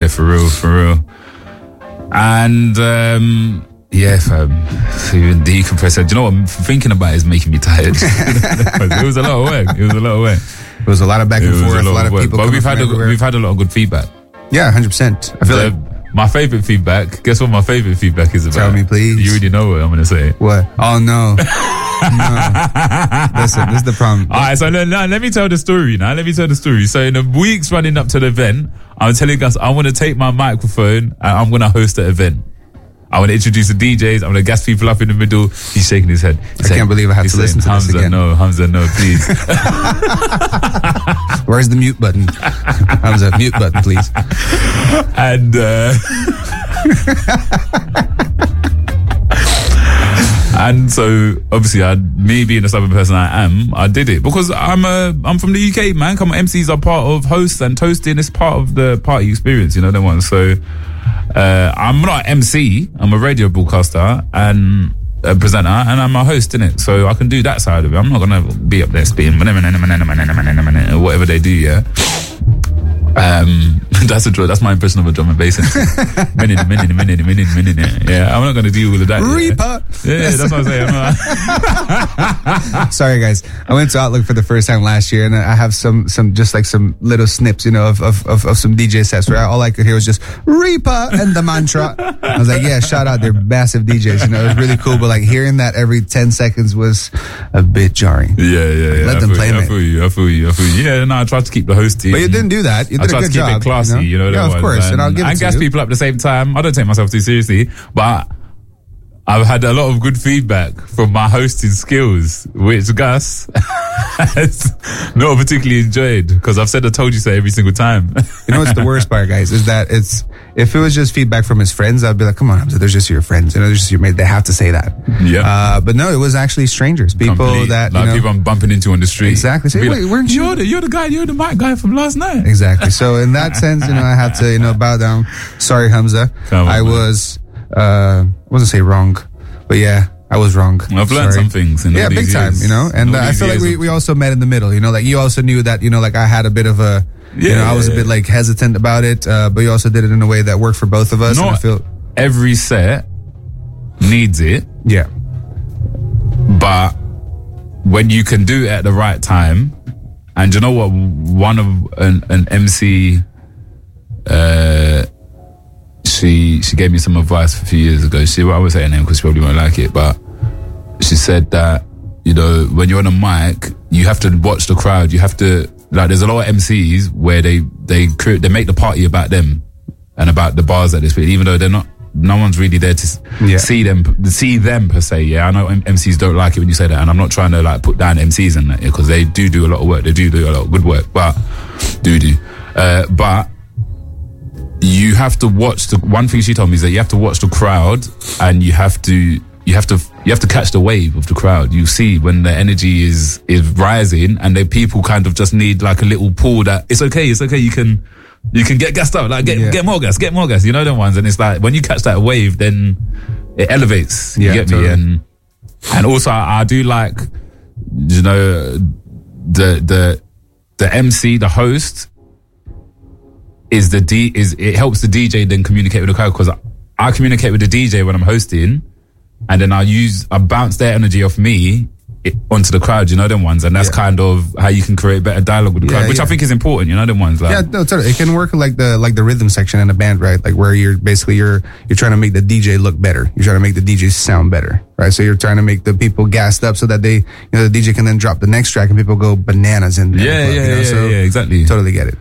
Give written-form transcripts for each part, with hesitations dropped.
for real. And fam, even decompressing. Do you know what I'm thinking about is making me tired. It was a lot of work. It was a lot of back and forth, a lot of people. But we've had a lot of good feedback. Yeah, 100%. I feel like my favourite feedback. Guess what my favourite feedback is about? Tell me, please. You already know what I'm going to say. What? Oh no. Listen, this is the problem. Alright, so let me tell the story now. So in the weeks running up to the event, I'm telling Gus I want to take my microphone and I'm going to host the event. I want to introduce the DJs. I'm going to gas people up in the middle. He's shaking his head. I can't believe I have to listen to this again. Hamza, no, please. Where's the mute button? Hamza, mute button, please. And and so obviously, me being the stubborn person I am, I did it because I'm from the UK, man. Come on, MCs are part of hosts and toasting is part of the party experience. You know them ones. So. I'm not an MC, I'm a radio broadcaster and a presenter, and I'm a host, innit? So I can do that side of it. I'm not gonna be up there spitting whatever they do, yeah. That's my impression of a drum and bass. Minute. Yeah, I'm not gonna do all of that. Reaper. Yeah, that's what I'm saying. Sorry, guys. I went to Outlook for the first time last year, and I have some little snips, you know, of some DJ sets where all I could hear was just Reaper and the mantra. I was like, yeah, shout out, they're massive DJs. You know, it was really cool, but like hearing that every 10 seconds was a bit jarring. Yeah. Let them play it. I feel you. Yeah, no, I tried to keep the hosting. But you didn't do that. You did a good job. I tried to keep it classy, you know. Yeah, of course. And I'll give it to gas you. people up at the same time. I don't take myself too seriously, but I've had a lot of good feedback from my hosting skills, which Gus has not particularly enjoyed because I've said I told you so every single time. You know what's the worst part, guys, is that if it was just feedback from his friends, I'd be like, come on, Hamza, they're just your friends. You know, they're just your mate. They have to say that. Yeah. But no, it was actually strangers. People that, you know, people I'm bumping into on the street. Exactly. Say, wait, weren't you? You're the mic guy from last night. Exactly. So in that sense, you know, I had to, you know, bow down. Sorry, Hamza. I wasn't say wrong, but yeah, I was wrong. I've learned some things. Yeah, big time, you know, and I feel like we also met in the middle, you know, like you also knew that, you know, like I had a bit of a, you know, I was a bit like hesitant about it, but you also did it in a way that worked for both of us. Not and I feel every set needs it. Yeah. But when you can do it at the right time, and you know what, one of an MC, she gave me some advice a few years ago. I won't say her name because she probably won't like it, but she said that, you know, when you're on a mic, you have to watch the crowd. You have to, like, there's a lot of MCs where they make the party about them and about the bars that they spit, even though they're not, no one's really there to see them per se. Yeah, I know MCs don't like it when you say that, and I'm not trying to like put down MCs and that, because they do a lot of work. They do a lot of good work, but but you have to watch the one thing she told me is that you have to watch the crowd, and you have to catch the wave of the crowd. You see when the energy is rising, and the people kind of just need like a little pull that it's okay. You can get gassed up, like get more gas. You know them ones, and it's like when you catch that wave, then it elevates. You get me, and also I do like, you know, the MC, the host is it helps the DJ then communicate with the crowd, because I communicate with the DJ when I'm hosting, and then I bounce their energy off me onto the crowd, you know them ones, and that's kind of how you can create better dialogue with the crowd, which I think is important, you know them ones. Like, yeah, no, totally. It can work like the rhythm section in a band, right? Like where you're trying to make the DJ look better. You're trying to make the DJ sound better, right? So you're trying to make the people gassed up so that they, you know, the DJ can then drop the next track and people go bananas in the club, you know? Yeah, exactly. Totally get it.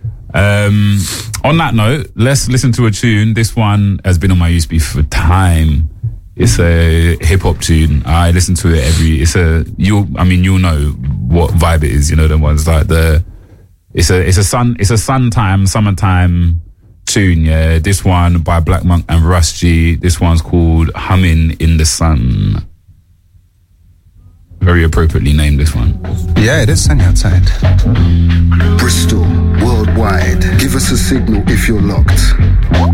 On that note, let's listen to a tune. This one has been on my USB for time. It's a hip hop tune. I listen to it you'll know what vibe it is, you know, the ones like it's a summertime tune, yeah. This one by Black Monk and Russ G. This one's called Humming in the Sun. Very appropriately named, this one. Yeah, it is sunny outside. Bristol, worldwide. Give us a signal if you're locked.